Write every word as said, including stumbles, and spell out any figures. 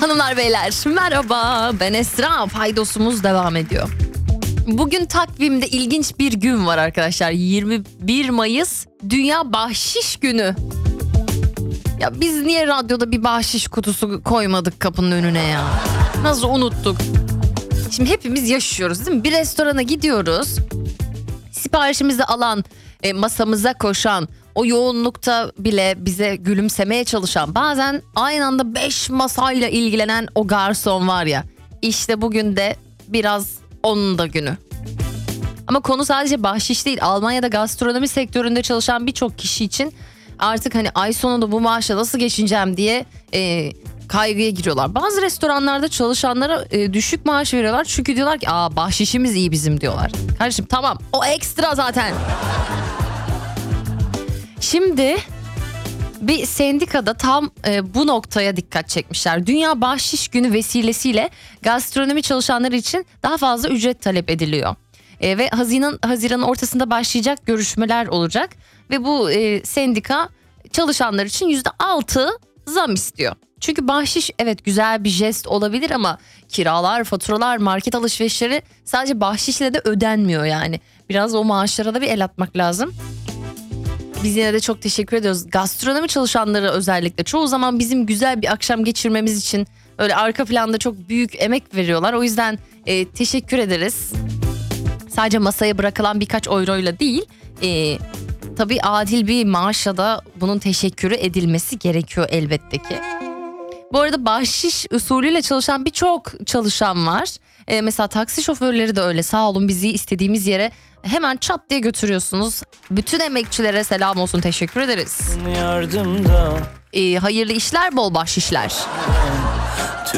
Hanımlar beyler merhaba, ben Esra. Paydosumuz devam ediyor. Bugün takvimde ilginç bir gün var arkadaşlar. yirmi bir Mayıs Dünya Bahşiş Günü. Ya biz niye radyoda bir bahşiş kutusu koymadık kapının önüne ya? Nasıl unuttuk? Şimdi hepimiz yaşıyoruz değil mi? Bir restorana gidiyoruz. Siparişimizi alan, e, masamıza koşan, o yoğunlukta bile bize gülümsemeye çalışan, bazen aynı anda beş masayla ilgilenen o garson var ya. İşte bugün de biraz onun da günü. Ama konu sadece bahşiş değil. Almanya'da gastronomi sektöründe çalışan birçok kişi için artık hani ay sonunda bu maaşla nasıl geçineceğim diye e, kaygıya giriyorlar. Bazı restoranlarda çalışanlara e, düşük maaş veriyorlar. Çünkü diyorlar ki aa bahşişimiz iyi bizim diyorlar. Kardeşim tamam, o ekstra zaten. Şimdi bir sendikada tam e, bu noktaya dikkat çekmişler. Dünya Bahşiş Günü vesilesiyle gastronomi çalışanları için daha fazla ücret talep ediliyor. E, ve Haziran Haziran'ın ortasında başlayacak görüşmeler olacak. Ve bu e, sendika çalışanlar için yüzde altı zam istiyor. Çünkü bahşiş evet güzel bir jest olabilir ama kiralar, faturalar, market alışverişleri sadece bahşişle de ödenmiyor yani. Biraz o maaşlara da bir el atmak lazım. Biz yine de çok teşekkür ediyoruz. Gastronomi çalışanları özellikle çoğu zaman bizim güzel bir akşam geçirmemiz için öyle arka planda çok büyük emek veriyorlar. O yüzden e, teşekkür ederiz. Sadece masaya bırakılan birkaç euroyla değil, e, tabii adil bir maaşla da bunun teşekkürü edilmesi gerekiyor elbette ki. Bu arada bahşiş usulüyle çalışan birçok çalışan var. E, mesela taksi şoförleri de öyle. Sağ olun, bizi istediğimiz yere hemen çat diye götürüyorsunuz. Bütün emekçilere selam olsun, teşekkür ederiz. E, hayırlı işler, bol bahşişler.